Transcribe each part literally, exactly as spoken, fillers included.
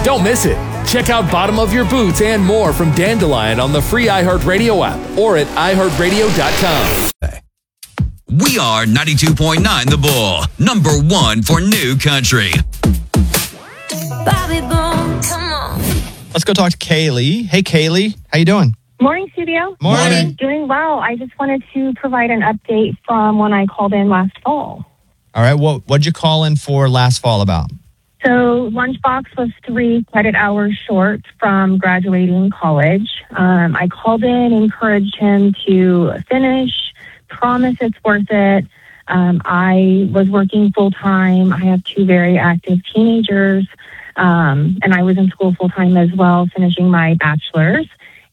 Don't miss it. Check out Bottom of Your Boots and more from Dandelion on the free iHeartRadio app or at i heart radio dot com. We are ninety-two point nine The Bull, number one for new country. Bobby Boom, come on. Let's go talk to Kaylee. Hey, Kaylee. How you doing? Morning, studio. Morning. Doing well. I just wanted to provide an update from when I called in last fall. All right. What what'd you call in for last fall about? So Lunchbox was three credit hours short from graduating college. Um, I called in, encouraged him to finish, promise it's worth it. Um, I was working full-time. I have two very active teenagers, um, and I was in school full-time as well, finishing my bachelor's.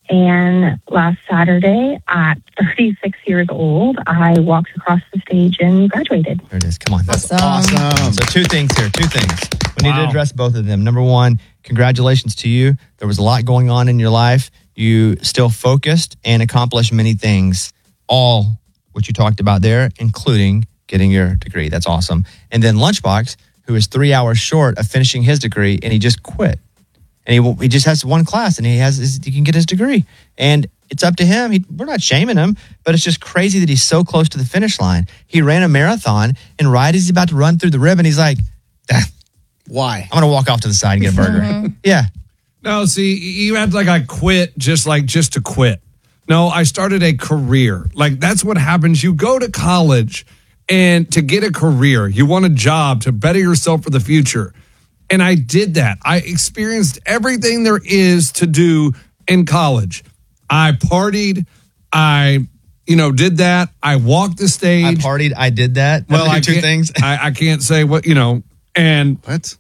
And last Saturday, at thirty-six years old, I walked across the stage and graduated. There it is. Come on. That's Awesome. awesome. So two things here. Two things. We need Wow. to address both of them. Number one, congratulations to you. There was a lot going on in your life. You still focused and accomplished many things, all what you talked about there, including getting your degree. That's awesome. And then Lunchbox, who is three hours short of finishing his degree, and he just quit. And he, he just has one class, and he has his, he can get his degree. And it's up to him. He, we're not shaming him, but it's just crazy that he's so close to the finish line. He ran a marathon, and right as he's about to run through the ribbon, he's like, "Ah, Why? I'm going to walk off to the side and get a burger." Yeah. No, see, you act like I quit just like just to quit. No, I started a career. Like that's what happens. You go to college and to get a career, you want a job to better yourself for the future. And I did that. I experienced everything there is to do in college. I partied. I, you know, did that. I walked the stage. I partied. I did that. Well, Those are I two can't- things. I, I can't say what, you know, and What?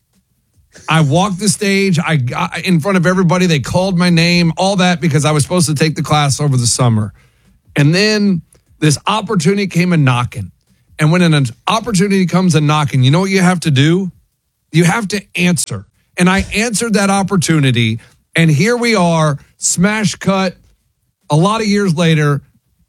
I walked the stage. I got in front of everybody. They called my name, all that because I was supposed to take the class over the summer. And then this opportunity came a knocking. And when an opportunity comes a knocking, you know what you have to do? You have to answer. And I answered that opportunity. And here we are, smash cut a lot of years later,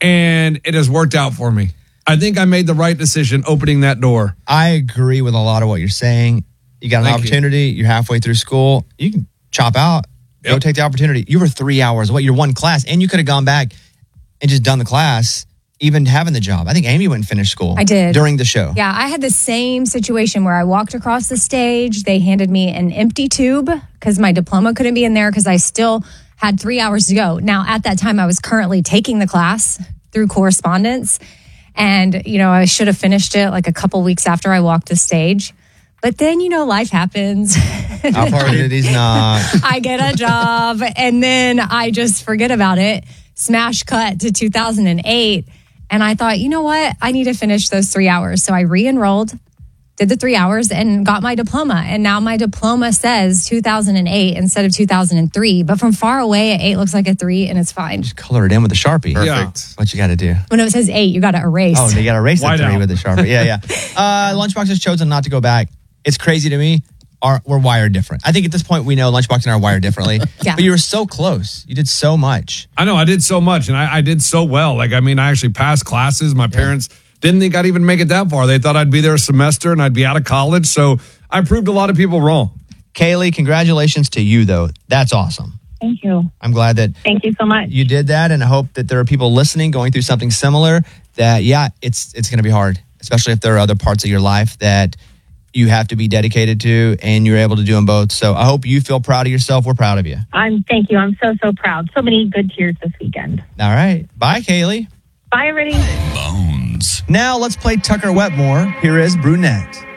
and it has worked out for me. I think I made the right decision opening that door. I agree with a lot of what you're saying. You got an Thank you. opportunity. You. You're halfway through school. You can chop out. Go Yep. take the opportunity. You were three hours away. You're one class, and you could have gone back and just done the class, even having the job. I think Amy went and finished school. I did. During the show. Yeah, I had the same situation where I walked across the stage. They handed me an empty tube because my diploma couldn't be in there because I still had three hours to go. Now, at that time, I was currently taking the class through correspondence. And, you know, I should have finished it like a couple weeks after I walked the stage. But then, you know, life happens. How far did he's not? I get a job and then I just forget about it. Smash cut to two thousand eight. And I thought, you know what? I need to finish those three hours. So I re-enrolled, did the three hours and got my diploma. And now my diploma says two thousand eight instead of two thousand three. But from far away, an eight looks like a three and it's fine. Just color it in with a Sharpie. Perfect. What you got to do. When it says eight, you got to erase. Oh, you got to erase the White three out. with a Sharpie. Yeah, yeah. Uh, Lunchbox has chosen not to go back. It's crazy to me. Our, we're wired different. I think at this point we know Lunchbox and I are wired differently. Yeah. But you were so close. You did so much. I know I did so much and I, I did so well. Like, I mean, I actually passed classes. My parents didn't think I'd even make it that far. They thought I'd be there a semester and I'd be out of college. So I proved a lot of people wrong. Kaylee, congratulations to you, though. That's awesome. Thank you. I'm glad that Thank you so much. you did that, and I hope that there are people listening going through something similar that, yeah, it's it's going to be hard, especially if there are other parts of your life that you have to be dedicated to and you're able to do them both. So I hope you feel proud of yourself. We're proud of you. I'm. Thank you. I'm so, so proud. So many good tears this weekend. All right. Bye, Kaylee. Bye, everybody. Bones. Now let's play Tucker Wetmore. Here is Brunette.